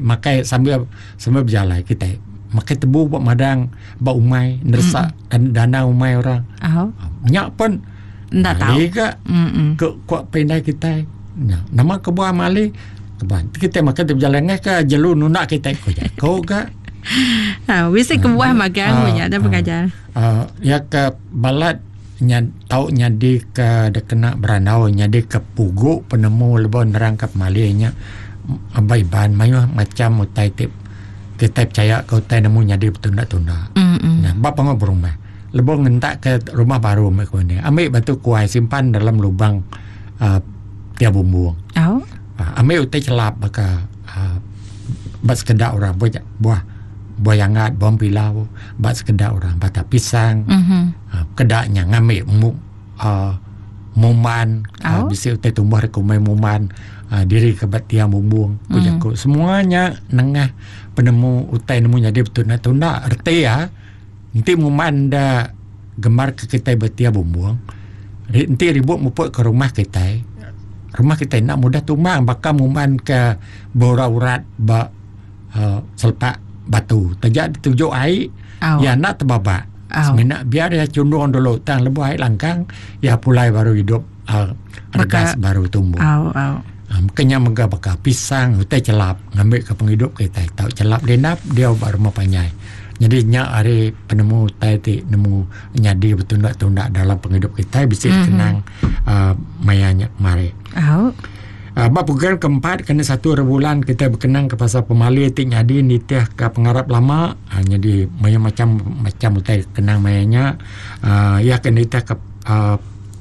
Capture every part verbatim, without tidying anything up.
makai sambil sambil berjalan kita makai tebu buat madang buat umai nersak mm. dana umai orang. Oh. Nyak pun ndak tahu ke ke kuat pendai kita. Nama kebuah mali kebuah kita makan berjalan ke jelu nunak kita ko kau ke. Ah, bisa kebuah magang punya ada pengajar. Ah, ya ke balat nya tau nyadi ke de kena berandau nyadi ke pugu penemu lebon nerang ke malinya abai ban mayu macam utai tip kita percaya kau tai nemu nyadi tunda-tunda. Mm-hmm. Nah, bapa ngau berumah lebon ngentak ke rumah baru mek ni ambil batu kuai simpan dalam lubang uh, tiap bumbung. Oh. Uh, ambil utai celap maka uh, bas kedak orang buah buah buah yangat bom pilau bas kedak orang bata pisang. Mm-hmm. Kedaknya ngambil mu, uh, muman oh. uh, bisa utai tumbuh rekomai muman uh, diri kebat tiang bumbung kujaku mm. semuanya nengah penemu utai nemu jadi betul nak tunda erti ya nanti muman dah gemar ke kita betia bumbung nanti ribut mupuk ke rumah kita rumah kita nak mudah tumbang bakal muman ke bora-urat ba uh, selpak batu terjadi tujuh air oh. ya nak terbabak. Oh. Seminat biar dia condong dulu tang lebu air langkang ya pulai baru hidup uh, regas baru tumbuh. Oh, oh. Um, makanya mega baka pisang utai celap ngambil ke penghidup kita tahu celap denap dia baru mau panyai. Jadi nyak hari penemu utai ti nemu nyadi bertundak-tundak dalam penghidup kita bisa mm-hmm. kenang uh, mayanya mari. Oh. Uh, bab program keempat kena satu rebulan kita berkenang ke pasal pemali tik nyadi nitiah ke pengarap lama uh, jadi maya macam macam utai kenang mayanya uh, ya kena nitiah ke uh,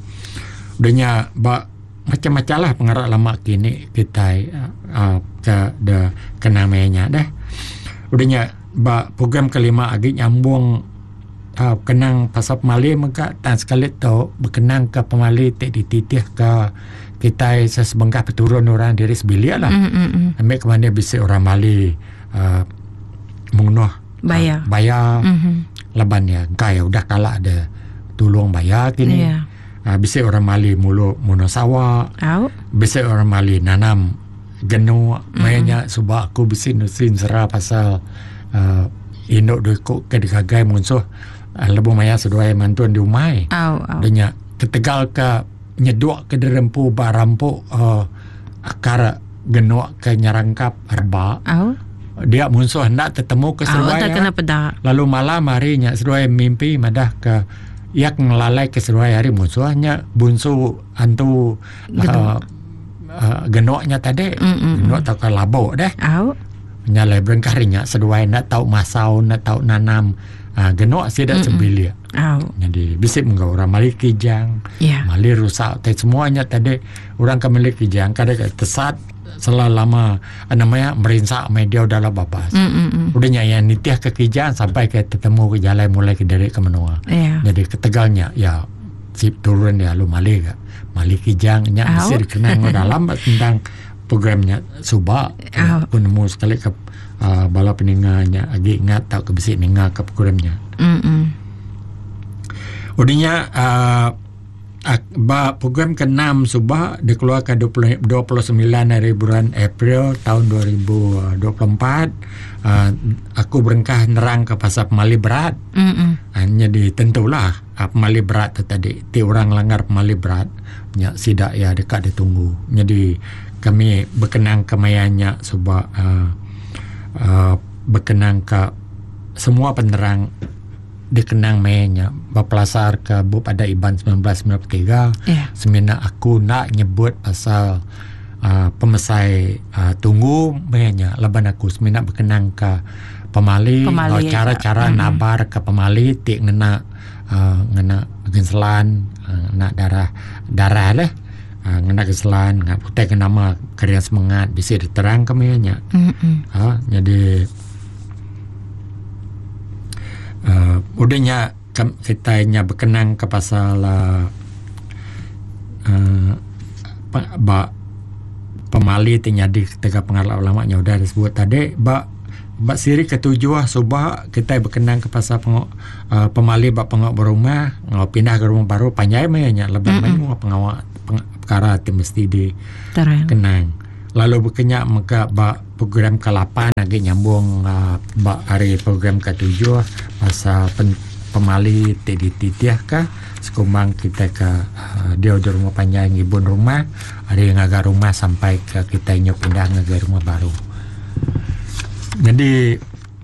udahnya bak macam-macam lah pengarap lama kini kita uh, ke de kenang mayanya dah udahnya bak program kelima agi nyambung uh, kenang pasal pemali maka tan sekali tau berkenang ke pemali tik dititih ke kita sesebenggah peturun orang dari sebilia lah. Mm-hmm. Ambil ke mana bisa orang Mali uh, mengunuh bayar. Uh, bayar mm-hmm. leban ya. Kaya udah kalah ada tolong bayar kini. Yeah. Uh, bisa orang Mali mulu muno sawah. Oh. Bisa orang Mali nanam genu. Mm-hmm. Mayanya sebab aku bisa nusin serah pasal uh, induk duikuk ke dikagai munsuh. Uh, lebu maya seduai mantuan di umai. Oh, oh. Danya ketegal ke nyeduk ke derempu barampu uh, akar genuak ke nyarangkap herba. Oh. Dia musuh hendak tertemu ke Seruai. Oh, lalu malam harinya Seruai mimpi madah ke yak ngelalai ke Seruai hari musuhnya bunsu antu uh, uh, genuaknya tadi. Mm-mm. Genuak tau ke labuk dah. Oh. Nyalai berengkarinya Seruai nak tahu masau nak tahu nanam. Ah, genok sidak sembilia. Oh. Jadi bisip engkau orang Mali kijang, yeah. Mali rusak, tapi semuanya tadi orang ke Mali kijang kadang tersat selalu lama namanya merinsak media dalam bapas. Mm-mm. Udahnya yang nitiah ke kijang sampai ke ketemu ke jalan mulai ke dari ke menua. Yeah. Jadi ketegalnya ya sip turun ya lu Mali ke Mali kijang nya oh. Bisa dikenang dalam tentang programnya Subak. Oh. Aku nemu sekali ke Uh, bala peninganya agi ingat tak kebisik ninga ke programnya. Mm. Udinya uh, uh, ba program keenam Subah dikeluarkan dua puluh sembilan hari bulan April tahun dua ribu dua puluh empat. Uh, aku berengkah nerang ke pasal pemali berat. Mm. Uh, jadi tentulah uh, pemali berat tu tadi ti orang langgar pemali berat nya sidak ya dekat ditunggu. Jadi kami berkenang kemayanya Subah uh, Uh, berkenang ke semua penerang dikenang mainnya berpelasar ke bub ada Iban sembilan belas sembilan puluh tiga. Yeah. Semina aku nak nyebut pasal uh, pemesai uh, tunggu mainnya leban aku semina berkenang ke pemali, pemali cara-cara ya. Nabar ke pemali tik ngena uh, ngena genselan uh, nak darah darah lah. Uh, ngena keselan ngak putih ke nama karya semangat bisa diterang kemanya. Ha, jadi uh, udahnya kita nya berkenang ke pasal uh, uh, ba pemali terjadi ketika pengarah ulamanya udah disebut tadi ba ba siri ketujuh Subah kita berkenang ke pasal pengok, uh, pemali ba pengok berumah ngau pindah ke rumah baru panjai mayanya leban main ngau pengawal perkara mesti di kenang. Lalu berkenyak maka ba program ke lapan lagi nyambung uh, hari program ke tujuh pasal pen, pemali titih kah sekumang kita ke uh, dia di rumah panjang ibu rumah ada yang agak rumah sampai ke kita nyok pindah ngagar rumah baru. Jadi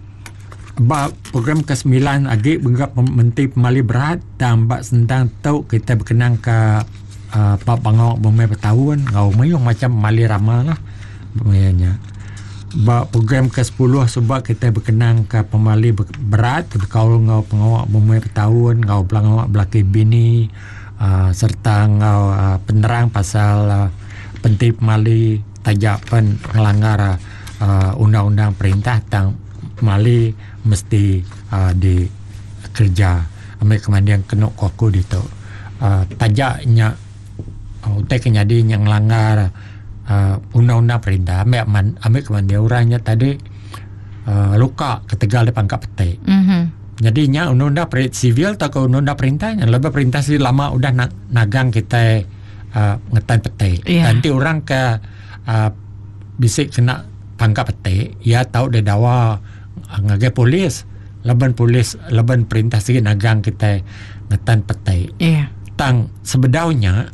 ba program ke sembilan lagi benggap menteri pemali berat dan bak sentang tau kita berkenang ke uh, pak bangau bomai bertahun ngau mayung macam pemali ramal lah bumainya. Ba program ke sepuluh sebab kita berkenang ke pemali berat berkaul ngau pengawak bomai bertahun ngau belangawak belaki bini uh, serta ngau uh, penerang pasal uh, penteri pemali tajak pen melanggar uh, undang-undang perintah tentang pemali mesti uh, di kerja ambil kemudian kena kuku di tu uh, tajaknya uh, utai kenyadi yang melanggar uh, undang-undang perintah ambil man, ambil kemudian orangnya tadi uh, luka ketegal di pangkat petai. Mm-hmm. Jadinya undang-undang sivil atau undang-undang perintahnya lebih perintah sih lama udah na- nagang kita uh, ngetan petai. Yeah. Nanti orang ke uh, bisik kena pangkat petai ya tahu dia dawa ngagai polis laban polis laban perintah sikit nagang kita ngetan petai. Yeah. Tang sebedaunya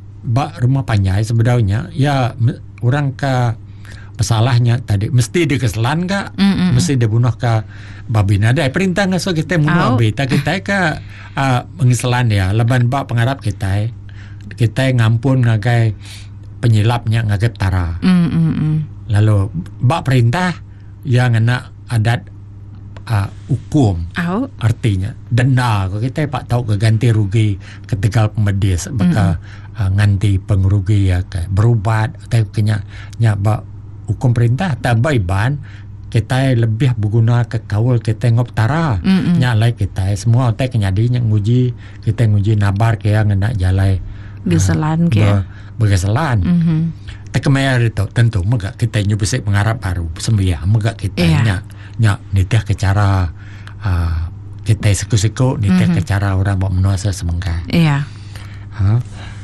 bak rumah panjai sebedaunya ya orang ke masalahnya tadi mesti dikeselan ka mm-hmm. mesti dibunuh ka babina ada perintah ngaso kita bunuh beta kita ke uh, mengiselan ya laban bak pengarap kita kita ngampun ngagai penyilapnya ngagai tara. Mm-hmm. Lalu bak perintah yang ngena adat uh, hukum. Oh. Artinya denda kalau kita pak tahu ke ganti rugi ketika pemedis maka mm-hmm. uh, nganti pengrugi ya ke berubat atau kenya nya bak hukum perintah tambah iban kita lebih berguna ke kawal kita ngop tara mm-hmm. nya lai kita semua otak kenyadi yang nguji kita nguji nabar ke yang ngena jalai geselan uh, ke bergeselan. Mm-hmm. Tak kemayar itu tentu mega kita nyoba sik mengarap baru sembiah mega kita yeah. nya nya nitih ke cara uh, kita siku-siku nitih mm-hmm. ke cara orang bawa menuasa semengka. Iya. Ha.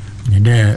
Jadi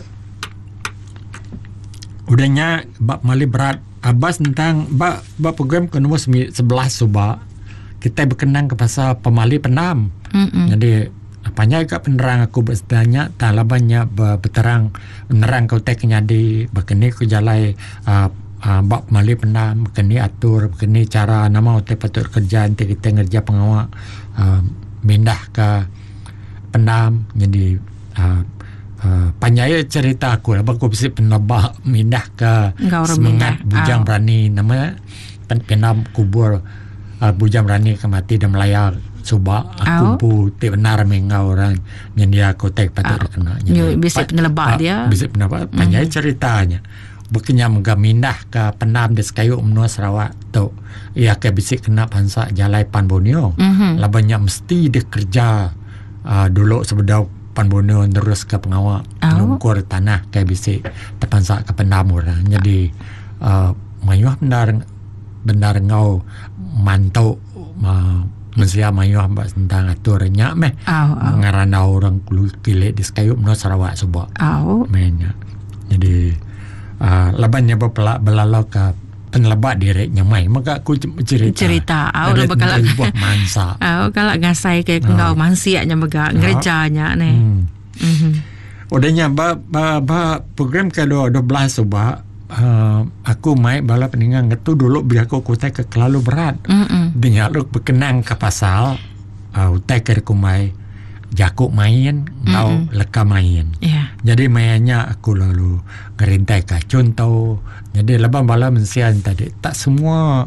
udahnya bab mali berat abas tentang bab bab program ke nombor sebelas suba kita berkenang ke pasal pemali penam. Mm-hmm. Jadi apanya ke penerang aku bertanya talabannya berterang penerang kau tek nyadi berkeni ku jalai uh, uh, bab mali pendam berkeni atur berkeni cara nama otek patut kerja nanti kita ngerja pengawak uh, mindah ke pendam jadi uh, uh, panjaya cerita aku lah aku bisa penebak mindah ke semangat bujang oh. berani nama pendam kubur uh, bujang berani ke mati dan melayar Suba aku pun tak benar mengau orang yang dia kotek patut kena. Bisa penelebak dia. Bisa penelebak. Banyak mm-hmm. ceritanya. Bukannya mengamindah ke penam di Sekayu Umno Sarawak tu. Ia ke bisa kena pansa jalai Pan Borneo. Mm-hmm. Labanya mesti dia kerja uh, dulu sebedau Pan Borneo terus ke pengawak. Oh. Nungkur tanah ke bisa terpansa ke penam orang. Jadi uh, mayuh benar benar ngau mantau uh, mesti mayuh tentang aturnya meh oh, oh. ngarana orang kile di Sekayu Umno Sarawak sebab oh. mainnya jadi uh, labannya berpelak belalau ke penelebak direknya mai maka aku cerita cerita oh lo bakal buah mansa oh kalau ngasai ke ngau mansianya mega ngerjanya ne hmm. mm-hmm. Udahnya ba ba, ba program ke dua belas sebab Uh, aku mai bala peningang itu dulu biar aku kutai ke kelalu berat. Mm-mm. Dia lu berkenang ke pasal uh, utai ke aku mai jakuk main atau leka main. Yeah. Jadi mainnya aku lalu ngerintai ke contoh. Jadi lepas bala mensian tadi tak semua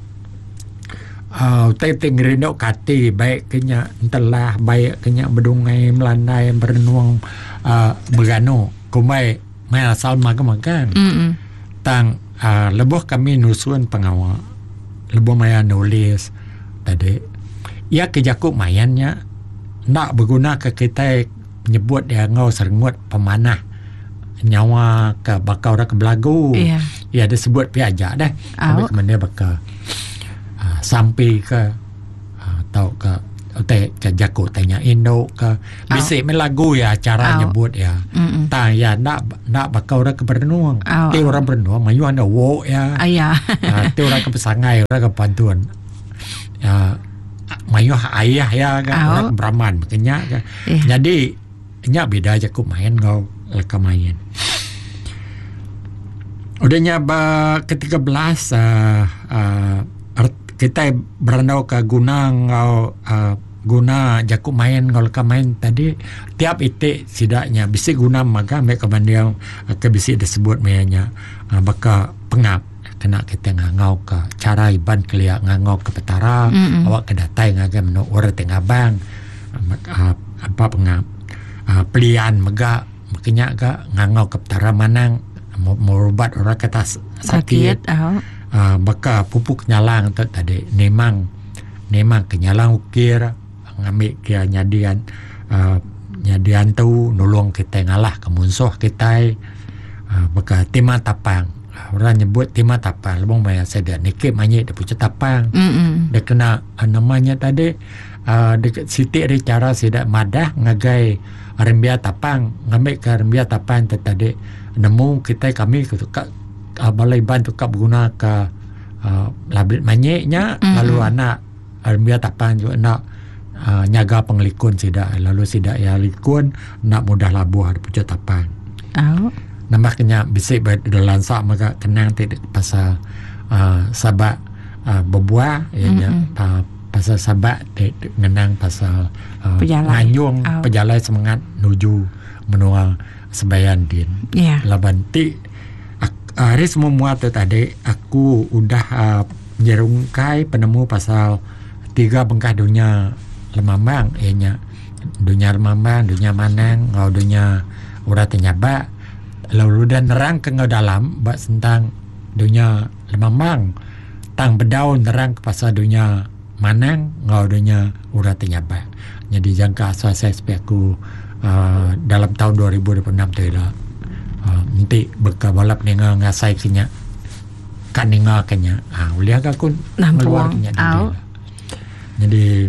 uh, utai te ngerindok kati baik kenya telah baik kenya berdungai melandai berenung uh, bergano kumai mai asal makan-makan. Mm-mm. Tang uh, lebuh kami nusun pengawal lebuh maya nulis tadi ia kejakuk mayannya nak berguna ke kita nyebut dia ngau serengut pemanah nyawa ke bakau dah ke belagu yeah. ia ada sebut piajak dah sampai oh. kemudian bakal uh, sampai ke uh, tahu ke Te jago tanya Indo ke bisik oh. lagu ya cara oh. nyebut ya. Mm-mm. Ta ya nak nak bakau orang kebernuang. Oh. Te orang bernuang mayu anda wo ya. Ah, ya. uh, te orang ke pesangai orang ke pantuan. Ya mayu ayah ya kan oh. orang Brahman makanya kan. Yeah. Jadi nya beda aja ku main kau leka main. Udahnya ba ketiga belas uh, uh, kita berandau ke guna ngau uh, guna jaku main ngau leka main tadi tiap itik sidaknya bisa guna maka mereka bandiang uh, ke bisi disebut mayanya uh, baka pengap kena kita ngau ke cara iban kelia ngau ke petara mm-hmm. awak ke datai ngaga meno ora tengah bang uh, apa pengap uh, pelian mega makanya ga ngau ke petara manang merubat orang kata sakit, sakit oh. uh, baka pupuk nyalang tu tadi nemang nemang kenyalang ukir ngambil kia nyadian uh, nyadian tu nolong kita ngalah ke musuh kita uh, baka timah tapang orang nyebut timah tapang lebong maya saya nikip manyik dia punya tapang mm-hmm. dia kena uh, namanya tadi uh, dekat sitik dia cara sidak madah ngagai rembia tapang ngambil ke rembia tapang tu tadi nemu kita kami ke uh, balai ban tu kap guna ke uh, labrit manyiknya mm-hmm. lalu anak rembia tapang juga nak Uh, nyaga penglikun sidak lalu sidak ya likun nak mudah labuh ada pucuk tapang. Oh. Nampaknya bisik dalam sak maka kenang tidak pasal uh, sabak uh, berbuah ya mm-hmm. uh, pasal sabak tidak mengenang pasal uh, nganyung oh. pejalai semangat nuju menua sebayan din. Yeah. Laban ti hari semua muat tadi aku udah uh, nyerungkai penemu pasal tiga bengkah dunia lemambang ianya dunia lemambang dunia manang ngau dunia urat nyaba lalu dan nerang ke ngau dalam bak tentang dunia lemambang tang bedaun nerang ke pasal dunia manang ngau dunia urat nyaba jadi jangka asas aku uh, dalam tahun dua ribu dua puluh enam tu lah uh, nanti berka balap ninga ngasai kenya kan ninga kenya ah uliah ka kun keluar kenya jadi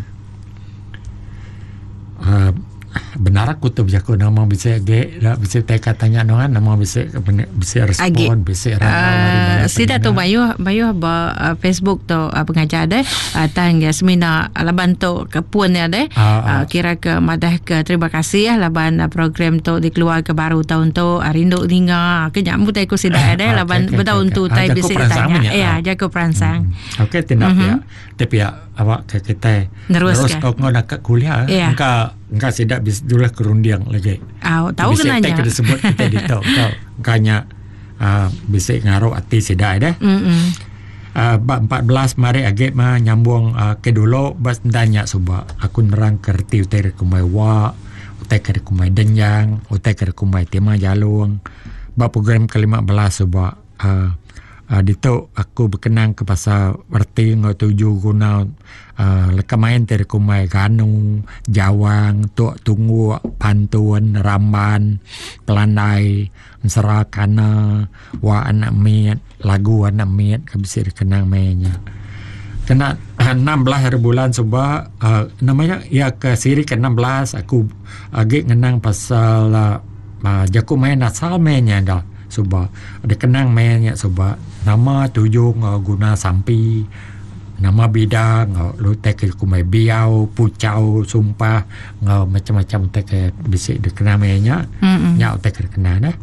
Uh, benar aku tu bisa aku nama bisa ge bisa teka tanya nongan nama bisa bisa respon bisa uh, sida tu bayu bayu ba uh, Facebook tu uh, pengajar deh uh, tang ya semina laban tu kepun ya deh uh, uh, uh, kira ke madah ke terima kasih ya laban uh, program tu dikeluar ke baru tahun tu uh, rindu ninga ke nyambut aku sida deh laban bertahun tu tai bisa tanya ya jago peransang okey tindak ya tapi ya awak ke kita terus kau nak kuliah engkau engkau tidak bisa jual kerundiang lagi. Oh, tahu kenanya. Bisa kita sebut kita di tahu tahu. Kanya uh, bisa ngaruh hati sedai dah. Hmm. Uh, empat belas mari agak mah nyambung uh, ke dulu bas tanya suba aku nerang kerti utai kumai wa utai ke kumai denjang utai ke kumai tema jalung. Ba program ke lima belas suba uh, Uh, dito aku berkenang ke pasal berti ngau tuju guna uh, leka main teri kumai ganung jawang tuak tunggu pantun ramban pelandai serakana wa anak miat lagu anak miat kabisi dikenang mainnya kena enam belas hari bulan sebab uh, namanya ya ke siri ke enam belas aku agak ngenang pasal uh, uh, jaku main asal mainnya dah sebab ada kenang mainnya sebab nama tujuh ngau guna sampi nama bidang ngau lu tek kumai biau pucau sumpah ngau macam-macam tek bisik dikenang mainnya nya tek kenang dah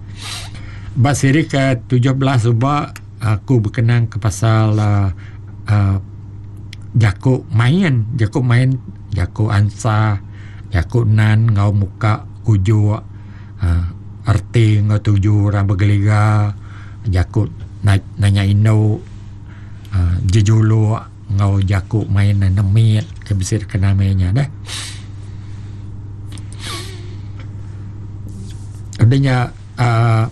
basiri ke tujuh belas sebab aku berkenang ke pasal uh, uh, jaku main jaku main jaku ansa jaku nan ngau muka uju uh, arti ngau tuju orang bergeliga jakut na, nanya indo uh, jejulu ngau jakut main na nemit kebisir kenamanya dah udahnya uh,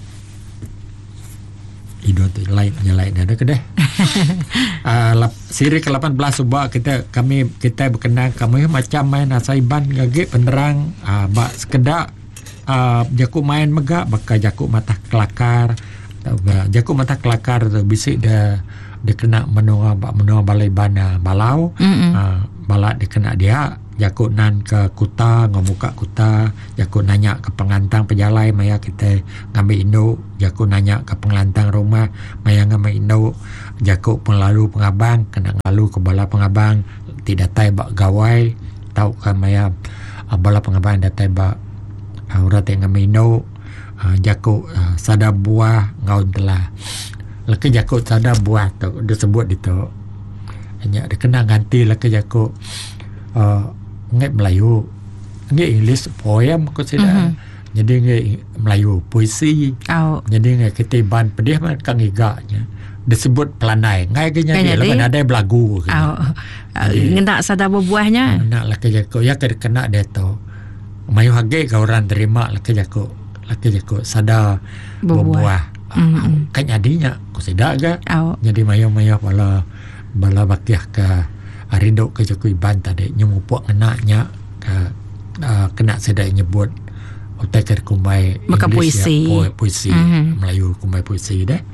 hidup tu lain lain ada ke dah uh, lap, siri ke lapan belas subak kita kami kita berkenang kami macam main asaiban gagik penerang uh, bak sekedak Uh, jaku main megak bakal jaku mata kelakar jaku mata kelakar tu bisik dia dia kena menua menua balai bana balau uh, balak dia kena dia Jakut nan ke Kuta, ngamuka Kuta, jakut nanya ke pengantang pejalai, maya kita ngambil induk, jakut nanya ke pengantang rumah, maya ngambil induk, jakut penglalu pengabang, kena ngalu ke bala pengabang, tidak tai bak gawai, tahu kan maya bala pengabang datai bak urat yang ngambil induk, jakut sada buah ngaun telah. Laki jakut sada buah tu disebut itu. Hanya dia kena ganti laki jakut uh, ngai Melayu, ngai English poem ko sida. Mm-hmm. Jadi ngai Melayu puisi. Oh. Jadi ngai ketiban pedih man kang iganya. Disebut pelanai. Ngai genya dia laban ada belagu. Oh. Ngendak sada buahnya. Nak laki jakut ya kena dia tu. Mayu hage ka orang terima laki jakut. Laki jakut sada buah. Mm-hmm. Kan adinya ko sida ga. Oh. Jadi mayu-mayu bala bala bakiah ke arindo ke Jokowi Iban tadi nyumupuk anaknya ke uh, kena sedai nyebut utai ke kumai maka puisi ya, puisi mm-hmm. Melayu kumai puisi deh.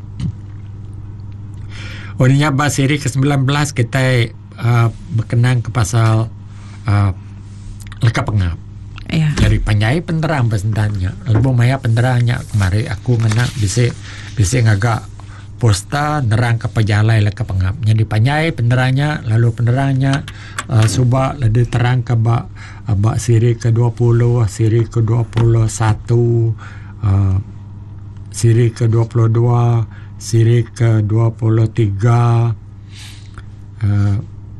Oninya ba seri ke sembilan belas kita uh, berkenang ke pasal uh, leka pengap. Yeah. Dari panjai penterang pesentannya. Lebu maya penterangnya kemari aku ngena bisa bisa ngagak posta nerang ke pejalai leka pengap. Jadi panjai penerangnya, lalu penerangnya uh, subak lebih terang ke bak uh, bak siri ke dua puluh, siri ke dua puluh satu, uh, siri ke dua puluh dua, siri ke dua puluh tiga. Uh,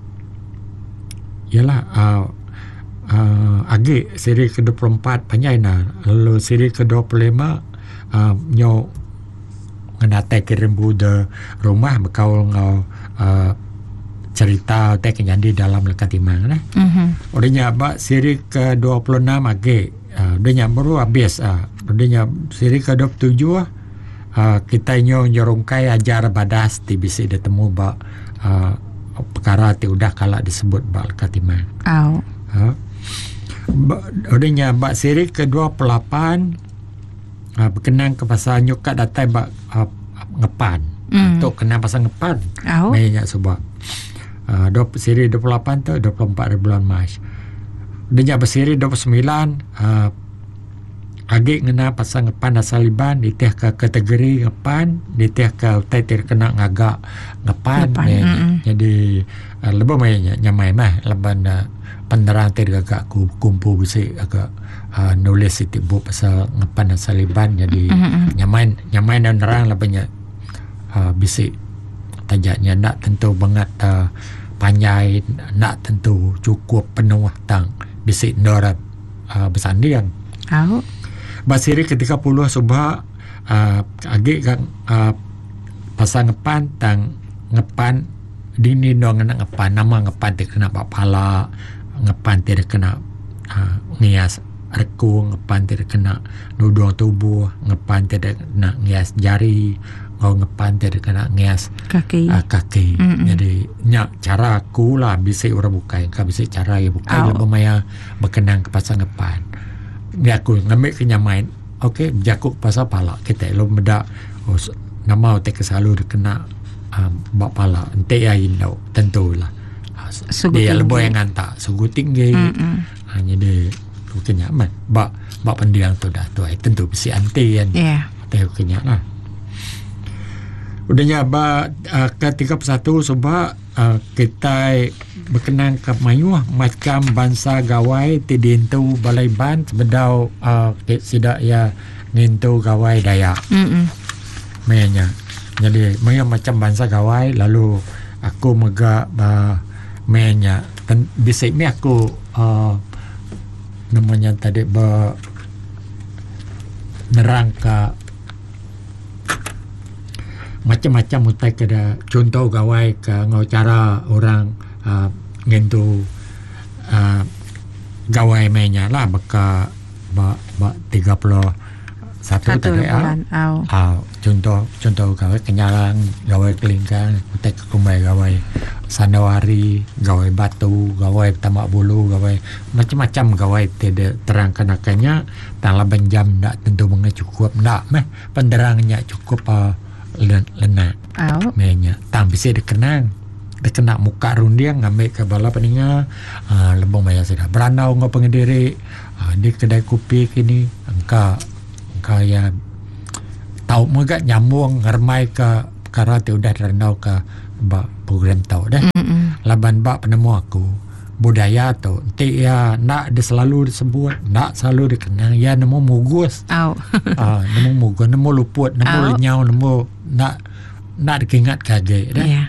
yalah uh, uh, agi siri ke dua puluh empat panjai nah. Lalu siri ke dua puluh lima uh, nyo ngenatai kirim buda rumah berkaul ngau uh, cerita teh kenyandi dalam lekat timang nah. Mm-hmm. Udahnya abak siri ke dua puluh enam age uh, udahnya baru habis uh, udahnya siri ke dua puluh tujuh uh, kita nyo nyorongkai ajar badas ti bisi ditemu bak uh, perkara ti udah kala disebut bak lekat timang. Oh. Uh, udahnya abak siri ke dua puluh delapan Uh, berkenang ke pasal nyukat datai bak uh, ngepan mm. Untuk kenang pasal ngepan oh. Mainnya sebab uh, siri dua puluh lapan tu dua puluh empat dari bulan Mac. Dia bersiri dua puluh sembilan uh, agak ngena pasal ngepan asal liban ditih ke kategori ngepan, ditih ke utai terkena ngagak ngepan, ngepan. Mm. Jadi uh, lebih mainnya nyamai mah leban uh, penderang tergagak kumpu bisa agak Uh, nulis itu buku pasal ngepan asal liban. Jadi mm-hmm. nyamain nyamain dan nerang lah banyak uh, bisik tajaknya nak tentu banget uh, panjai, nak tentu cukup penuh tang bisik norat uh, bersanding. Oh. Basiri ketika puluh subha uh, agak kan uh, pasal ngepan tang ngepan dini dong nak ngepan nama ngepan terkena pala ngepan terkena uh, ngias reku, ngepan tidak kena nudung tubuh, ngepan tidak kena ngias jari, oh ngepan tidak kena ngias kaki, uh, kaki. Mm-hmm. Jadi nyak cara aku lah bisa orang bukai, kau bisa cara ya bukai oh. Lebih maya berkenang ke pasal ngepan. Ni aku ngambil kenyamain, okey, jakuk pasal pala kita lo medak oh, nama otak selalu kena um, bak pala, ente ya indau tentulah. Dia lebih yang ngantak, sugu tinggi, mm-hmm. Hanya dia kenyaman bak bak pendiang tu dah tu ai tentu bisi anti kan yeah. Teh kenyaman udahnya bak uh, ke tiga puluh satu sebab uh, kita berkenang ke mayuh macam bangsa gawai tidintu balai ban sebedau uh, sidak ya ngintu gawai Dayak mm mainnya. Jadi mayuh macam bangsa gawai lalu aku mega uh, mainnya bisik ni aku uh, namanya tadi ber nerang ke macam-macam utai kada contoh gawai ke ngau cara orang uh, ngentu uh, gawai mainnya lah beka ba, ba tiga puluh satu tadi ah uh, contoh contoh gawai kenyalang gawai kelingkang utai ke kumai gawai sanawari gawai batu gawai tamak bulu gawai macam-macam gawai tidak terangkan akannya tala benjam tak tentu menga cukup tak meh penderangnya cukup uh, lenak oh. Mainnya tang bisa dikenang dia kena muka rundiang ngambil ke bala peninga uh, lebong maya sudah berandau ngau pengediri uh, di kedai kopi kini engka engka ya tahu megak nyambung ngermai ke perkara tu udah rendau ke ba program tau dah mm-hmm. laban ba penemu aku budaya tu nanti ya nak dia selalu disebut nak selalu dikenang ya nemu mugus oh. uh, nemu mugus nemu luput nemu oh. lenyau nemu nak nak diingat kage dah yeah.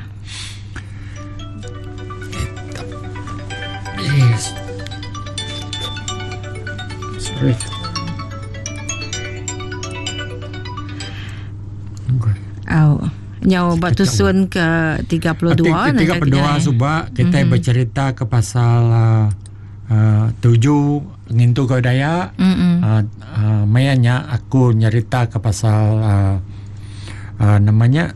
Yes. Sorry. Oh, nyau batu sun ke tiga puluh dua tiga puluh dua subak kita mm-hmm. bercerita ke pasal uh, uh, tujuh ngintu kau daya mm-hmm. uh, uh, mayanya aku nyerita ke pasal uh, uh, namanya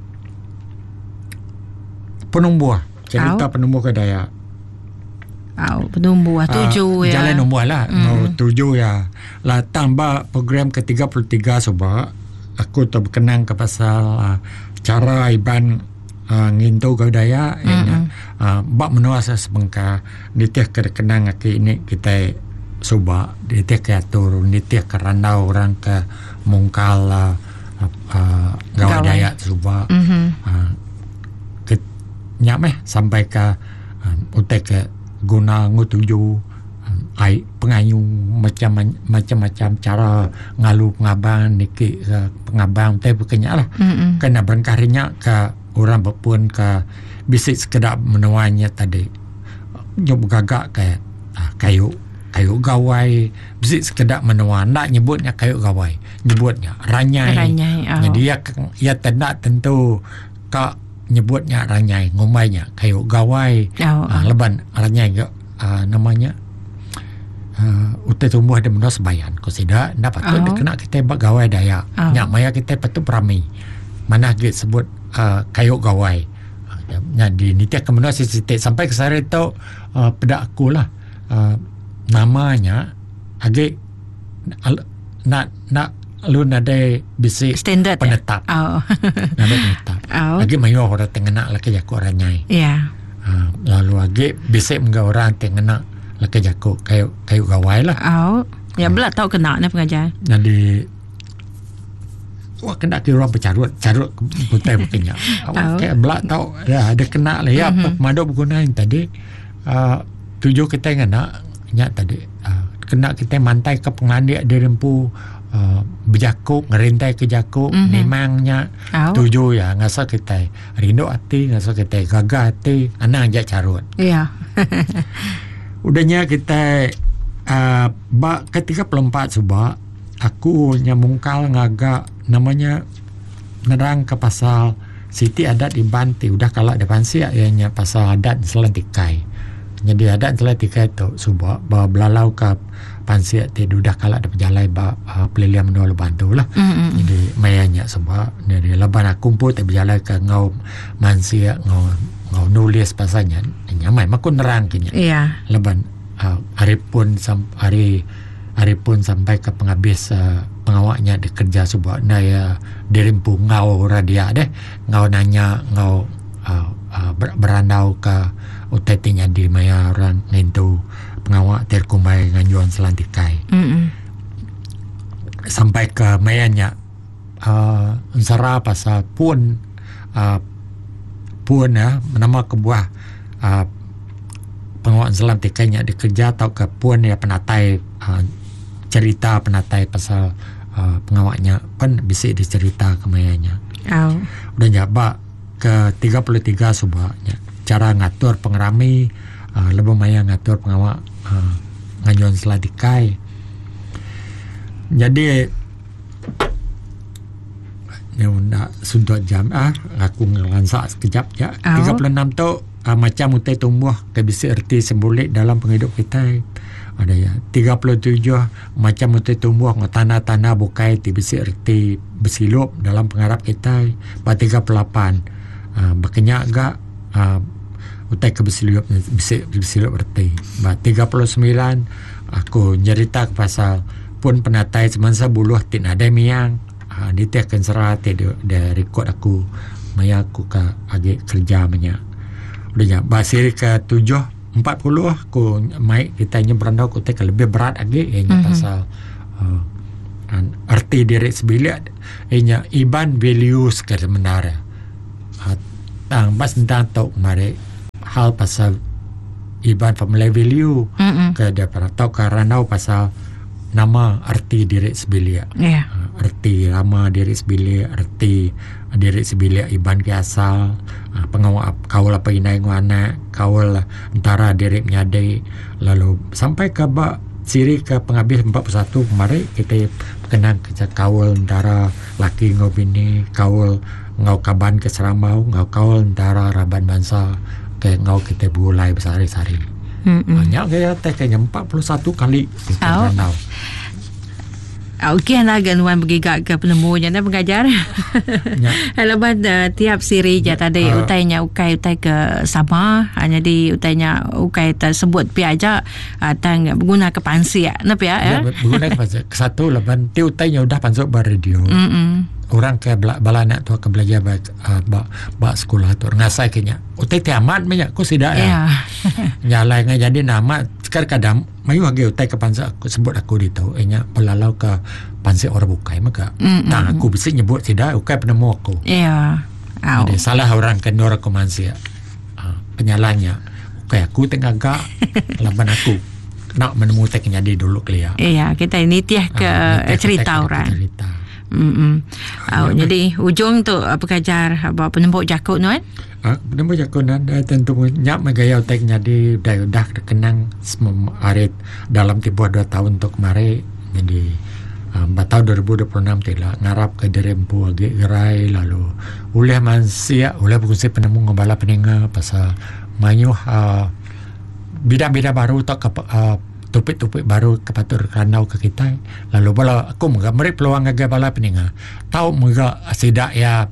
penumbuh cerita oh. penumbuh kau daya. Oh, penumbuh tujuh uh, ya. Jalan numbuh lah. Mm. Oh, tujuh ya. Lah tambah program ke tiga puluh tiga sebab aku tu berkenang ke pasal uh, cara iban uh, ngintu kau daya mm-hmm. uh, bak menua sebengka nitih kekenang aki ini kita subak nitih ke atur nitih ke randau orang ke mungkal uh, uh, gawai daya subak mm-hmm. uh, ke nyameh sampai ke uh, utek ke guna ngutuju ai pengayung macam macam-macam cara ngalu pengabang niki pengabang teh bukannya lah mm-hmm. kena berkarinya ke orang berpun ke bisik sekedar menuanya tadi nyob gagak ke ah, kayu kayu gawai bisik sekedar menua nak nyebutnya kayu gawai nyebutnya ranyai, ranyai oh. jadi ya ya tidak tentu kak nyebutnya ranyai ngumainya kayu gawai oh, uh, leban ranyai uh, namanya uh, utai tumbuh ada menua sebayan kau tidak ndak patut oh. kena kita bak gawai daya oh. nyak maya kita patut berami mana kita sebut uh, kayu gawai uh, jadi nitia ke menua sisitik sampai ke sari tu uh, pada aku lah uh, namanya agi al, nak nak lu nade bisi standard penetap ya? Oh. Nade penetap oh. Lagi mayu orang tengena laki jaku ranyai yeah. uh, lalu lagi bisi mga orang tengena laki jaku kayu kayu gawai lah oh. Ya uh. belak tahu kena na pengajar jadi wah kena kira orang bercarut carut putih bukannya oh. Kayak belak tahu ya ada kena lah ya mm-hmm. Pemadu berguna yang tadi uh, tujuh kita kena nyak tadi uh, kena kita mantai ke pengandik di rempu Uh, berjakuk, ngerintai ke jakuk mm-hmm. memangnya oh. tujuh ya ngasa kita rindu hati ngasa kita gagah hati anak ajak carut iya udahnya kita uh, bak ke tiga puluh empat subak aku nyamungkal ngagak namanya nerang ke pasal siti adat di Banti udah kalau depan siak ya nya pasal adat Selantikai jadi adat Selantikai tu subak bawa belalau ke pansia ti dudah kala ada berjalan ba uh, pelilian menua bantu lah mm-hmm. jadi mayanya sebab dari leban aku kumpul ti berjalan ke ngau mansia ngau ngau nulis pasanya nyamai makun nerang kinya yeah. leban uh, hari pun sam, hari hari pun sampai ke penghabis uh, pengawaknya dikerja sebab naya dirimpu ngau radia deh ngau nanya ngau uh, uh, ber, berandau ke utetinya di maya orang ngintu pengawak terkumbai nganjuan Selantikai mm-hmm. sampai ke mayanya uh, ensara pasal pun uh, pun ya nama kebuah uh, pengawak Selantikai nya dikerja atau ke pun ya penatai uh, cerita penatai pasal uh, pengawaknya pun bisa dicerita ke mayanya oh. Udah jabak ke tiga puluh tiga subaknya cara ngatur pengerami uh, lebih maya ngatur pengawak uh, ngajuan Selantikai jadi ya udah sudut jam ah aku ngelansak sekejap ya oh. tiga puluh enam tu uh, macam utai tumbuh ke bisa erti simbolik dalam penghidup kita ada ya tiga puluh tujuh macam utai tumbuh tanah-tanah bukai ti bisa erti bersilup dalam pengharap kita pada tiga puluh delapan uh, berkenyak agak uh, utai ke bersilup bisa bersilup erti pada tiga puluh sembilan aku cerita pasal pun penatai semasa buluh tin ada miang uh, dia akan serah dia dia record aku maya aku ke agak kerja banyak Udah bah siri ke tujuh empat puluh aku mai kita nya berandau aku teh lebih berat lagi ianya mm-hmm. pasal uh, arti diri sebilik ianya iban values ke sebenarnya. Uh, tang pas tentang tok mari hal pasal iban family value mm-hmm. ke dia pernah tahu karena pasal nama arti diri sebilik. Yeah. Uh, arti lama diri sebilik, arti diri sebilik iban ke asal, uh, pengawal kaul apa inai ngwana, kaul antara diri menyadai, lalu sampai ke bak siri ke penghabis empat puluh satu kemarin kita kenang ke kaul antara laki ngau bini, kaul ngau kaban ke seramau, ngau kaul antara raban bangsa ke ngau kita bulai besari-sari. Banyak gaya teh kayaknya empat puluh satu kali kita tahu. Okey lah ganuan bergigak ke penemunya dan pengajar. Ya. Lepas uh, tiap siri je tadi uh, utainya ukai utai ke sama hanya di utainya ukai tersebut pi aja atau uh, berguna ke pansi ya. Napa ya? Ya berguna ke pansi. Satu lepas ti utainya udah pansuk bar radio. Mm-mm. Orang ke bala nak tu ke belajar ba uh, ba, ba sekolah tu ngasai kenya utai ti amat banyak ku sidak ya. Nyalai ngai jadi nama sekarang kadang mayu age utai ke pansa aku sebut aku ditau enya pelalau ke pansi orang bukai maka nah aku bisa nyebut sidak ukai penemu aku. Ya. Jadi salah orang ke nora ke mansia. Uh, penyalahnya ukai aku tengah gak laban aku nak menemu teknya di dulu kelia. Iya, kita ini tiah ke uh, cerita orang. Cerita. Mm oh, jadi ujung tu apa kajar apa penembuk jakut tu kan? Ah, penembuk jakut nan tentu nyap megaya tek jadi dah dah kenang arit dalam tiba dua tahun untuk kemari jadi um, tahun dua ribu dua puluh enam telah ngarap ke derempu agi gerai lalu oleh mansia oleh berkusi penembuk ngobala peninga pasal mayuh uh, bidang-bidang baru tak ke uh, topik-topik baru kepatur kanau ke kita lalu bala aku mga meri peluang aga bala peninga tahu mga sidak ya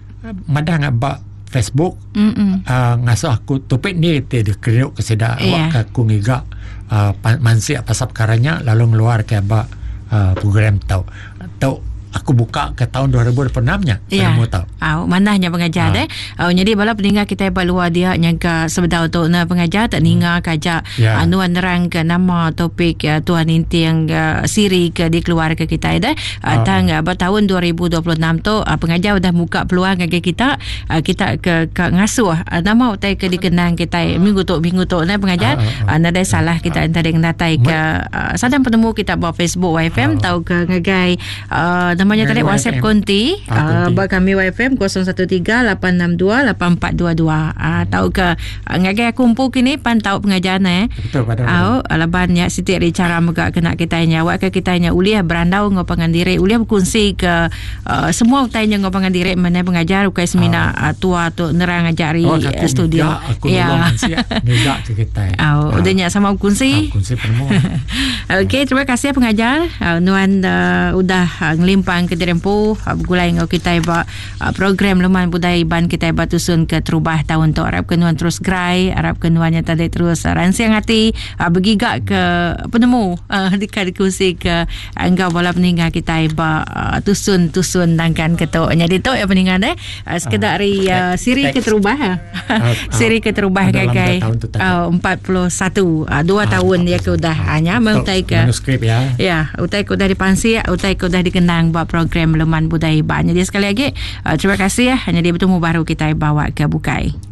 madah ngaba Facebook uh, ngasuh aku topik ni te de kriuk ke sidak yeah. Wak aku ngiga uh, mansi pasap karanya lalu ngeluar ke ba uh, program tau tau aku buka ke tahun dua ribu dua puluh enam nya ya. Kamu tahu oh, manahnya pengajar deh oh, jadi bala peninggal kita balua dia nyangka sebetul tu na pengajar tak ninga kaja ya. Anuan nerang ke nama topik ya, Tuhan inti yang uh, siri ke di keluarga kita deh uh, oh. Tang uh, tahun dua ribu dua puluh enam tu uh, pengajar dah buka peluang ke kita uh, kita ke, ke ngasuh uh, nama utai ke dikenang kita minggu tu minggu tu na pengajar oh, oh, oh. uh, nada salah kita entar deng datai ke uh, sadang penemu kita bawa Facebook Y F M oh. Tahu ke ngagai uh, namanya tadi WhatsApp konti uh, bak kami Y F M kosong satu tiga lapan enam dua lapan empat dua dua uh, tahu ke uh, ngagai kumpul kini pantau pengajaran eh betul pada au alaban ya siti ada cara megak kena kita nyawa ke kita nya uliah berandau ngopangan diri uliah berkongsi ke uh, semua utainya ngopangan diri mana pengajar ukai semina uh, tua tu nerang ngajari oh, uh, studio ya ngejak ke kita au udahnya sama berkongsi berkongsi penuh. Okey terima kasih pengajar uh, nuan uh, udah uh, ngelimpang ke dirempu uh, bergulai ngau kita iba uh, program leman budaya iban kita iba tusun ke terubah tahun tu harap kenuan terus gerai harap kenuannya tadi terus uh, ransiang hati uh, bergigak ke penemu uh, dikadikusi ke enggak bola peninggal kita iba uh, tusun-tusun dangkan ketuk jadi tu ya peninggal deh uh, sekedar uh, siri ke terubah uh, siri ke terubah gagai uh, empat puluh satu uh, dua uh, tahun dia ke udah hanya mau utai ke manuskrip ya ya utai ke udah dipansi utai ke udah dikenang buat program Leman Budaya Iban. Jadi sekali lagi uh, terima kasih ya hanya dia bertemu baru kita bawa ke Bukai.